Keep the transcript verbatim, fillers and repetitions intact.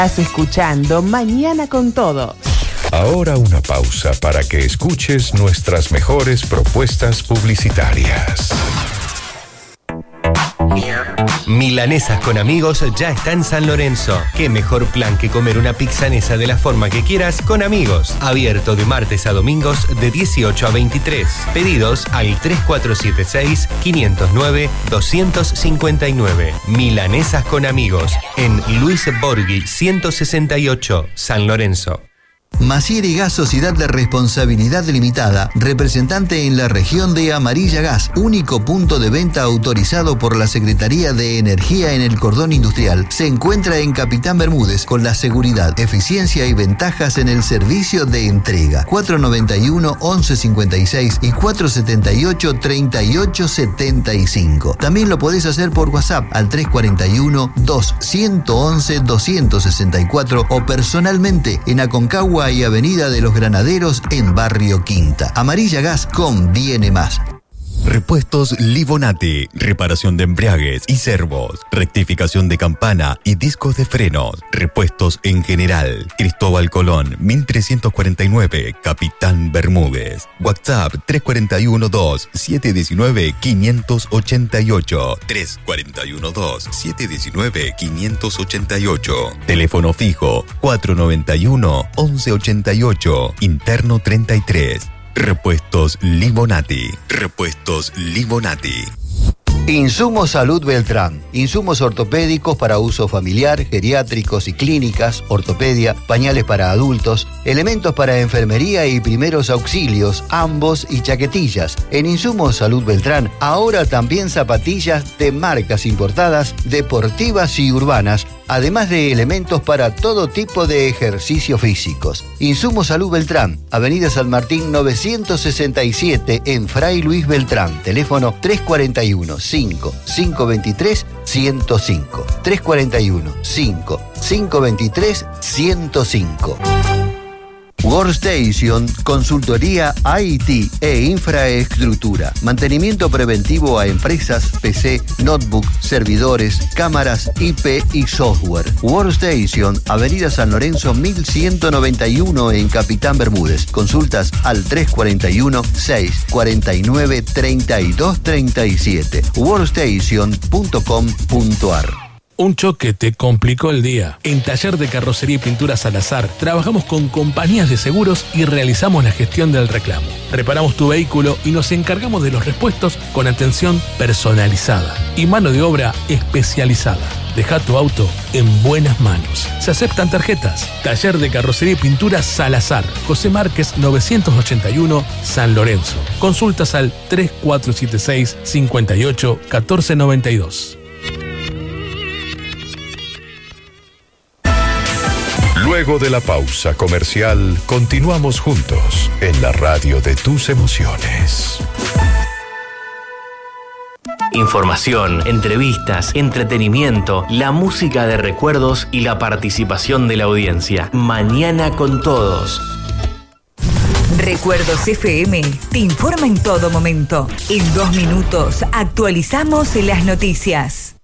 Estás escuchando Mañana con Todo. Ahora una pausa para que escuches nuestras mejores propuestas publicitarias. Milanesas con Amigos ya está en San Lorenzo. Qué mejor plan que comer una pizzanesa de la forma que quieras con amigos. Abierto de martes a domingos de dieciocho a veintitrés. Pedidos al tres cuatro siete seis, cinco cero nueve, dos cinco nueve. Milanesas con Amigos en Luis Borghi ciento sesenta y ocho, San Lorenzo. Masier y Gas Sociedad de Responsabilidad Limitada, representante en la región de Amarilla Gas, único punto de venta autorizado por la Secretaría de Energía en el cordón industrial, se encuentra en Capitán Bermúdez con la seguridad, eficiencia y ventajas en el servicio de entrega. cuatro noventa y uno, once cincuenta y seis y cuatro setenta y ocho, treinta y ocho setenta y cinco. También lo podés hacer por WhatsApp al tres cuarenta y uno, dos once, doscientos sesenta y cuatro o personalmente en Aconcagua y Avenida de los Granaderos en Barrio Quinta. Amarilla Gas conviene más. Repuestos Livonati, reparación de embriagues y servos, rectificación de campana y discos de frenos, repuestos en general. Cristóbal Colón, mil trescientos cuarenta y nueve, Capitán Bermúdez. WhatsApp tres cuarenta y uno, dos, setecientos diecinueve, quinientos ochenta y ocho. tres cuarenta y uno, dos, setecientos diecinueve, quinientos ochenta y ocho. Teléfono fijo cuatro noventa y uno, once ochenta y ocho, interno treinta y tres. Repuestos Limonati. Repuestos Limonati. Insumos Salud Beltrán. Insumos ortopédicos para uso familiar, geriátricos y clínicas, ortopedia, pañales para adultos, elementos para enfermería y primeros auxilios, ambos y chaquetillas. En Insumos Salud Beltrán, ahora también zapatillas de marcas importadas, deportivas y urbanas, además de elementos para todo tipo de ejercicios físicos. Insumos Salud Beltrán, Avenida San Martín novecientos sesenta y siete en Fray Luis Beltrán. Teléfono tres cuarenta y uno, cinco, cinco veintitrés, ciento cinco. tres cuarenta y uno, cinco, cinco veintitrés, ciento cinco. Workstation, consultoría I T e infraestructura, mantenimiento preventivo a empresas, P C, notebook, servidores, cámaras, I P y software. Workstation, Avenida San Lorenzo mil ciento noventa y uno en Capitán Bermúdez. Consultas al tres cuarenta y uno, seis cuarenta y nueve, treinta y dos treinta y siete. workstation punto com punto ar. Un choque te complicó el día. En Taller de Carrocería y Pintura Salazar trabajamos con compañías de seguros y realizamos la gestión del reclamo. Reparamos tu vehículo y nos encargamos de los repuestos con atención personalizada y mano de obra especializada. Deja tu auto en buenas manos. Se aceptan tarjetas. Taller de Carrocería y Pintura Salazar, José Márquez novecientos ochenta y uno, San Lorenzo. Consultas al tres cuatro siete seis, cinco ocho, uno cuatro nueve dos. Luego de la pausa comercial, continuamos juntos en la radio de tus emociones. Información, entrevistas, entretenimiento, la música de recuerdos y la participación de la audiencia. Mañana con Todos. Recuerdos F M te informa en todo momento. En dos minutos actualizamos las noticias.